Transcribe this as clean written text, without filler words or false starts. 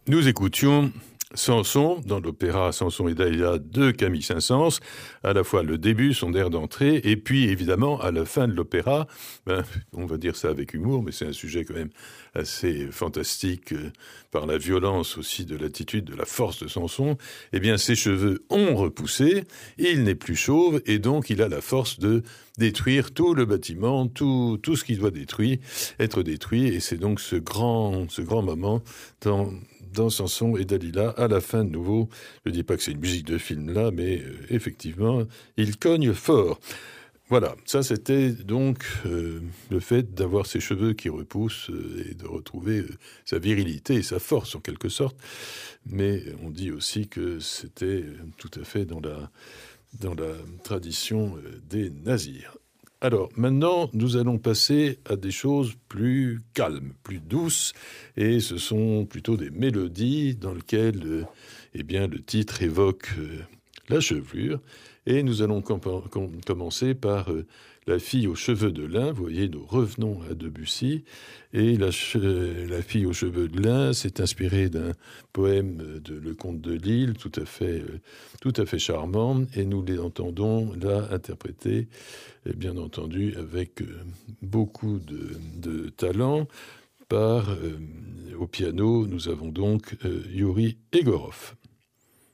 Nous écoutions Samson dans l'opéra Samson et Dalila de Camille Saint-Saëns, à la fois le début, son air d'entrée, et puis évidemment à la fin de l'opéra, on va dire ça avec humour, mais c'est un sujet quand même assez fantastique par la violence aussi de l'attitude, de la force de Samson. Eh bien, ses cheveux ont repoussé, il n'est plus chauve, et donc il a la force de détruire tout le bâtiment, tout ce qui doit être détruit, et c'est donc ce grand moment dans Samson et Dalila, à la fin de nouveau, je ne dis pas que c'est une musique de film là, mais effectivement, il cogne fort. Voilà, ça c'était donc le fait d'avoir ses cheveux qui repoussent et de retrouver sa virilité et sa force en quelque sorte. Mais on dit aussi que c'était tout à fait dans la tradition des nazirs. Alors, maintenant, nous allons passer à des choses plus calmes, plus douces, et ce sont plutôt des mélodies dans lesquelles, le titre évoque la chevelure, et nous allons commencer par La fille aux cheveux de lin. Vous voyez, nous revenons à Debussy, et la fille aux cheveux de lin s'est inspirée d'un poème de Le Comte de Lille, tout à fait charmant, et nous l'entendons là interpréter, et bien entendu avec beaucoup de talent au piano. Nous avons donc Yuri Egorov.